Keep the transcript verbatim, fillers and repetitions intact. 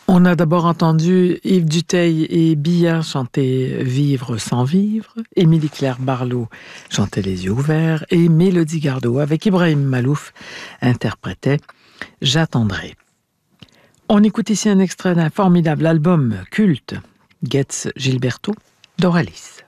On a d'abord entendu Yves Duteil et Bia chanter Vivre sans vivre, Émilie Claire Barlow chantait Les yeux ouverts et Mélodie Gardot avec Ibrahim Malouf interprétait J'attendrai. On écoute ici un extrait d'un formidable album culte, Getz Gilberto, Doralis.